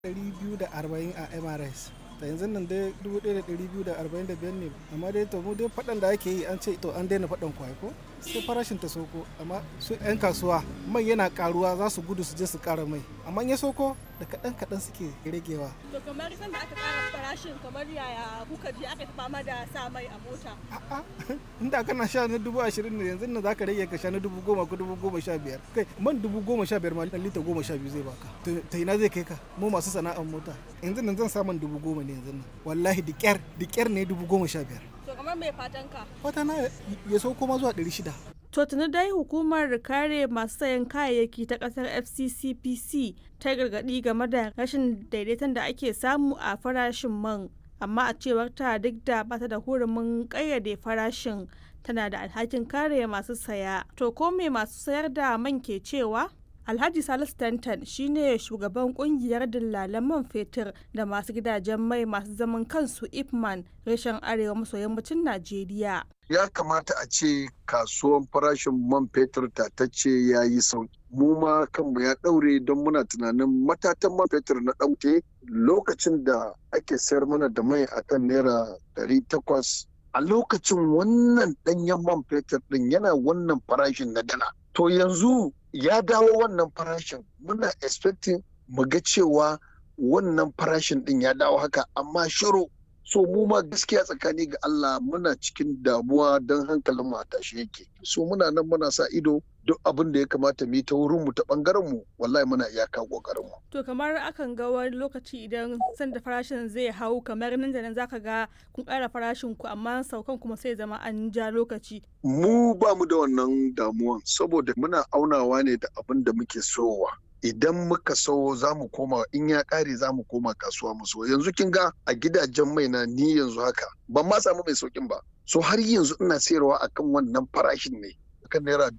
240 a MRS. Ta yanzu nan dai 1245 ne, amma dai to mu dai faɗan da ake yi an ce to an daina faɗan kwai ko sai farashin ta soko, amma su 'yan kasuwa mai yana karuwa za su gudu su je su ƙara mai, amma ya soko da kaɗan suke ragewa. To kamar sanda aka ƙara farashin kamar yaya kuka je aka fama da sa mai a mota? A'a, inda kana sha na 20,000 ne yanzu nan za ka rage ka sha na 10,000 ko 15,000. Kai man 15,000 ma lita 12 zai baka. Ta ina zai kai ka? Mu masu sana'ar mota. Yanzu nan zan samun 10,000 ne yanzu nan. Wallahi da ƙyar ne 15,000. To kamar mai fatan ka? Fata na ya sauko ma zuwa 600. To tuni dai hukumar kare masu sayan kayayyaki ta kasar FCCPC ta gargaɗi game da rashin daidaiton da ake samu a farashin man, amma a cewar ta duk da bata da hurumin ƙayyade farashin, tana da alhakin kare masu saya. To ko me masu sayar da man ke cewa? Alhaji Salisu Tantan shine shugaban kungiyar dillalan man fetur da masu gidajen mai masu zaman kansu Ipman reshen arewa maso yammacin Najeriya. Ya kamata a ce kasuwan farashin man fetur tatacce ya yi sauki. Mu ma kanmu ya ɗaure don muna tunanin matatan man fetur na ɗauke lokacin da ake sayar mana da mai akan naira 800. A lokacin wannan ɗanyen man fetur ɗin yana wannan farashin na dala. To yanzu ya dawo wannan farashin, muna expecting mu ga cewa wannan farashin ɗin ya dawo haka, amma shiru. So mu ma gaskiya tsakani ga Allah muna cikin damuwa don hankalin mu a tashi yake. So muna nan muna sa ido duk abin da ya kamata mu yi ta wurin mu ta bangaren mu, wallahi muna iyaka kokarin mu. To kamar akan ga wani lokaci idan sanda farashin zai hau kamar nan da nan zaka ga kun ƙara farashin ku, amma saukan kuma sai zama an ja lokaci. Mu ba mu da wannan damuwan saboda muna aunawa ne da abin da muke sowa. Idan muka so za mu koma, in ya ƙare za mu koma kasuwa mu so. Yanzu kin ga a gidajen mai na ni yanzu haka ban ma samu mai saukin ba. So har yanzu ina sayarwa akan wannan farashin ne, akan naira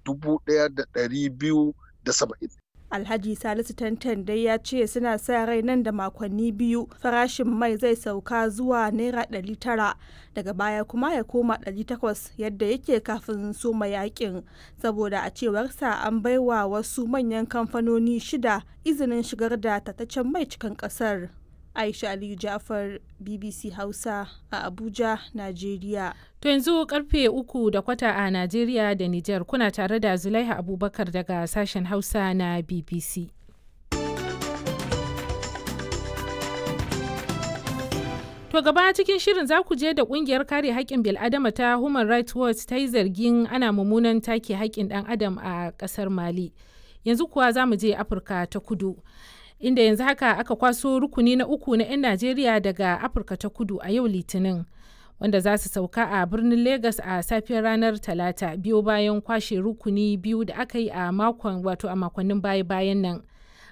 1,270. Alhaji Salisu Tantan dai ya ce suna sa rai nan da makonni biyu farashin mai zai sauka zuwa naira 900, daga baya kuma ya koma 800 yadda yake kafin soma yakin, saboda a cewarsa an baiwa wasu manyan kamfanoni 6 izinin shigar da tataccen mai cikin kasar. Aisha Aliyu Jafar, BBC Hausa a Abuja, Najeriya. To yanzu karfe 3:15 a Najeriya da Nijar, kuna tare da Zulaiha Abubakar daga sashen Hausa na BBC. To gaba cikin shirin za ku je da kungiyar kare haƙƙin bil'adama ta Human Rights Watch ta yi zargin ana mummunan take haƙƙin ɗan adam a ƙasar Mali. Yanzu kuwa za mu je Afirka ta Kudu, inda yanzu haka aka kwaso rukuni na 3 na 'yan Najeriya daga Afirka ta Kudu a yau Litinin, wanda za su sauka a birnin Legas a safiyar ranar Talata, biyo bayan kwashe rukuni 2 da aka yi a makonnin baya-bayan nan.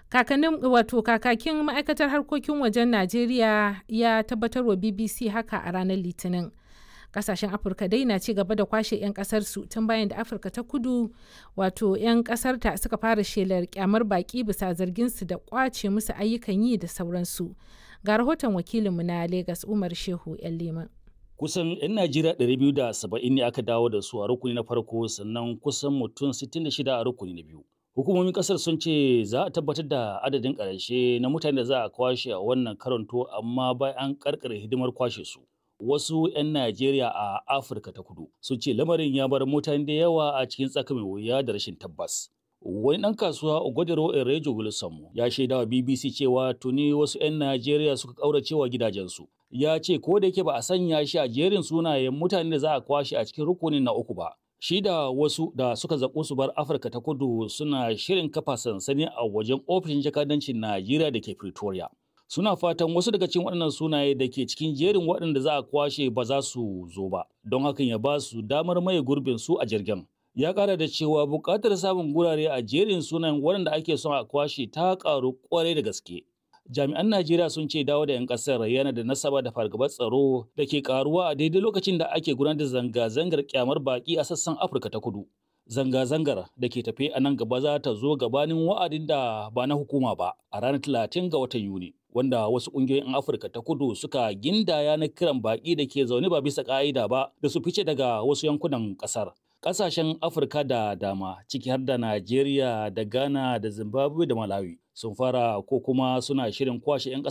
Kakakin ma'aikatar harkokin wajen Najeriya ya tabbatar wa BBC haka a ranar Litinin. Kasashen Afirka dai na ci gaba da kwashe 'yan kasarsu tun bayan da Afirka ta Kudu 'yan kasarta suka fara shelar kyamar baki bisa zarginsu da kwace musu ayyukan yi da sauransu. Ga rahoton wakilinmu na Legas Umar Shehu 'yan Liman. Kusan 'yan Najeriya 270 ne aka dawo da su a rukuni na farko, sannan kusan mutum 66 a rukuni na biyu. Hukumomin kasar sun ce za a tabbatar da adadin ƙarshe na mutane da za a kwashe a wannan karanto, amma bayan an karkare hidimar kwashe su. Wasu 'yan Najeriya a Afirka ta Kudu sun ce lamarin ya bar mutane da yawa a cikin tsaka mai wuya da rashin tabbas. Wani ɗan kasuwa Ogodero Erejo Wilson ya shaida wa BBC cewa tuni wasu 'yan Najeriya suka ƙauracewa gidajensu. Ya ce ko da yake ba a sanya shi a jerin sunayen mutane da za a kwashe a cikin rukunin na 3 ba, shi da wasu da suka zaƙo su bar Afirka ta Kudu suna shirin kafa sansani a wajen ofishin jakadancin Najeriya da ke Pretoria. Suna fatan wasu daga cikin waɗannan sunaye da ke cikin jerin waɗanda za a kwashe ba za su zo ba, don hakan ya ba su damar maye gurbin su a jirgin. Ya ƙara da cewa buƙatar samun gurare a jerin sunayen waɗanda ake son a kwashe ta ƙaru ƙwarai da gaske. Jami'an Najeriya sun ce dawo da 'yan ƙasar yana da nasaba da fargabar tsaro da ke ƙaruwa a daidai lokacin da ake gudanar da zanga-zangar kyamar baƙi a sassan Afirka ta Kudu. Zanga-zangar da ke tafe a nan gaba za ta zo gabanin wa'adin da ba na hukuma ba a ranar 30 ga watan Yuni, wanda wasu ƙungiyoyin Afirka ta Kudu suka gindaya na kiran baƙi da ke zaune ba bisa ƙa'ida ba da su fice daga wasu yankunan ƙasar. Ƙasashen Afirka da dama ciki har da Najeriya da Ghana da Zimbabwe da Malawi sun fara ko kuma suna shirin kwashe 'yan